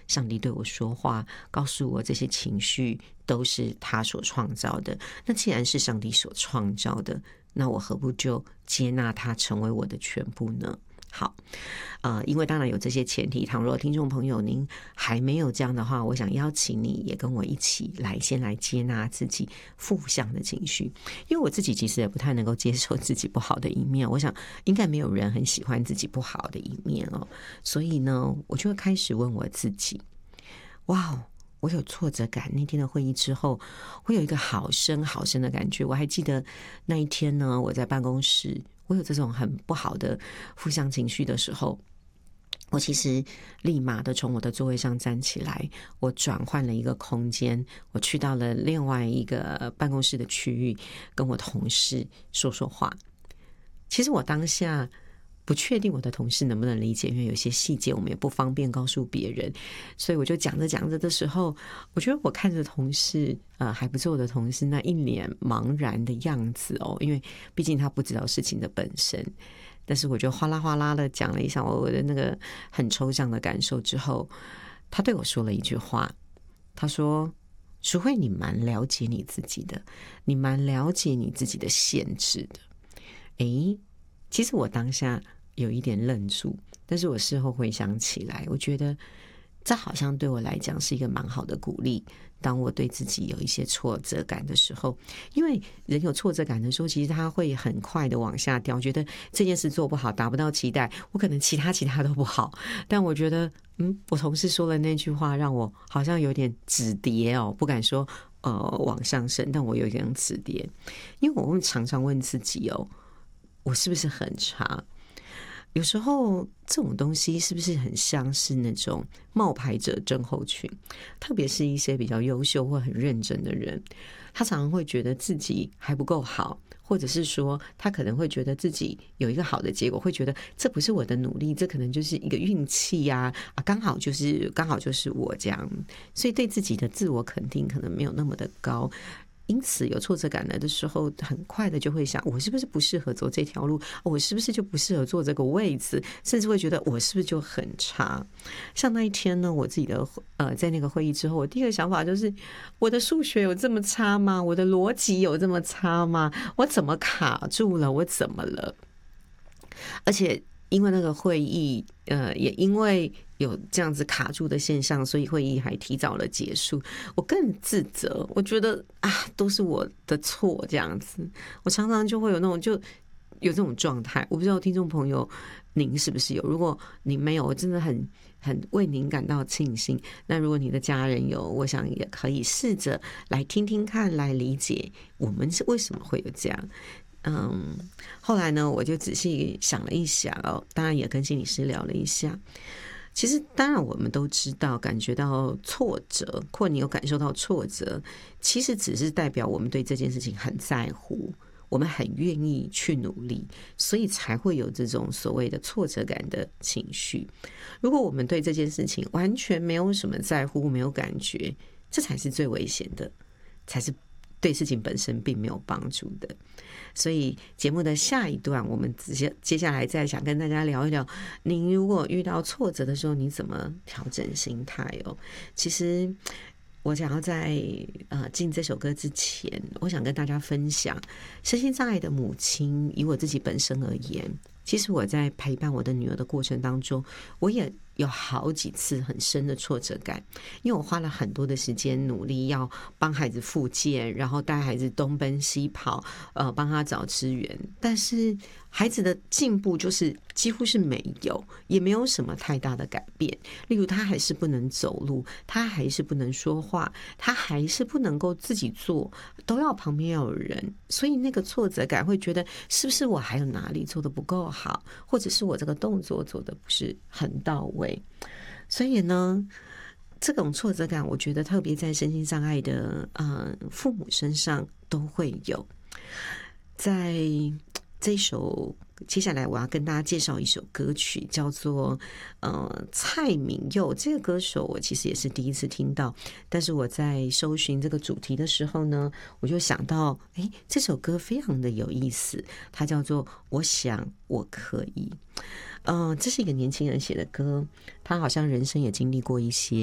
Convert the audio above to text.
上帝对我说话，告诉我这些情绪都是他所创造的。那既然是上帝所创造的，那我何不就接纳他成为我的全部呢？好，因为当然有这些前提，倘若听众朋友您还没有这样的话，我想邀请你也跟我一起先来接纳自己负向的情绪，因为我自己其实也不太能够接受自己不好的一面，我想应该没有人很喜欢自己不好的一面哦，所以呢，我就会开始问我自己，哇，我有挫折感，那天的会议之后会有一个好深好深的感觉。我还记得那一天呢，我在办公室，我有这种很不好的负向情绪的时候，我其实立马的从我的座位上站起来，我转换了一个空间，我去到了另外一个办公室的区域，跟我同事说说话。其实我当下不确定我的同事能不能理解，因为有些细节我们也不方便告诉别人，所以我就讲着讲着的时候，我觉得我看着同事还不错的同事那一脸茫然的样子哦，因为毕竟他不知道事情的本身，但是我就哗啦哗啦的讲了一下我的那个很抽象的感受之后，他对我说了一句话，他说：淑慧，你蛮了解你自己的，你蛮了解你自己的限制的。诶，其实我当下有一点愣住，但是我事后回想起来，我觉得这好像对我来讲是一个蛮好的鼓励。当我对自己有一些挫折感的时候，因为人有挫折感的时候，其实他会很快的往下掉，觉得这件事做不好，达不到期待，我可能其他都不好。但我觉得我同事说了那句话，让我好像有点止跌哦，不敢说往上升，但我有点止跌。因为我会常常问自己哦，我是不是很差？有时候这种东西是不是很像是那种冒牌者症候群？特别是一些比较优秀或很认真的人，他常常会觉得自己还不够好，或者是说他可能会觉得自己有一个好的结果，会觉得这不是我的努力，这可能就是一个运气呀，刚好就是我这样，所以对自己的自我肯定可能没有那么的高。因此有挫折感来的时候，很快的就会想，我是不是不适合走这条路，我是不是就不适合坐这个位置，甚至会觉得我是不是就很差。像那一天呢，我自己的在那个会议之后，我第一个想法就是，我的数学有这么差吗？我的逻辑有这么差吗？我怎么卡住了？我怎么了？而且因为那个会议也因为有这样子卡住的现象，所以会议还提早了结束，我更自责，我觉得都是我的错这样子。我常常就会有那种就有这种状态，我不知道听众朋友您是不是有，如果您没有，我真的很为您感到庆幸。那如果你的家人有，我想也可以试着来听听看，来理解我们是为什么会有这样。后来呢，我就仔细想了一想哦，当然也跟心理师聊了一下。其实当然我们都知道，感觉到挫折，或你有感受到挫折，其实只是代表我们对这件事情很在乎，我们很愿意去努力，所以才会有这种所谓的挫折感的情绪。如果我们对这件事情完全没有什么在乎，没有感觉，这才是最危险的，才是对事情本身并没有帮助的。所以节目的下一段，我们接下来再想跟大家聊一聊，您如果遇到挫折的时候，你怎么调整心态哦？其实我想要在进这首歌之前，我想跟大家分享，身心障碍的母亲，以我自己本身而言，其实我在陪伴我的女儿的过程当中，我也有好几次很深的挫折感，因为我花了很多的时间努力要帮孩子复健，然后带孩子东奔西跑，帮他找资源，但是孩子的进步就是几乎是没有，也没有什么太大的改变。例如他还是不能走路，他还是不能说话，他还是不能够自己做，都要旁边要有人，所以那个挫折感会觉得是不是我还有哪里做得不够好，或者是我这个动作做得不是很到位。所以呢，这种挫折感我觉得特别在身心障碍的父母身上都会有。在这一首，接下来我要跟大家介绍一首歌曲，叫做蔡敏佑。这个歌手我其实也是第一次听到，但是我在搜寻这个主题的时候呢，我就想到这首歌非常的有意思，它叫做我想我可以。这是一个年轻人写的歌，他好像人生也经历过一些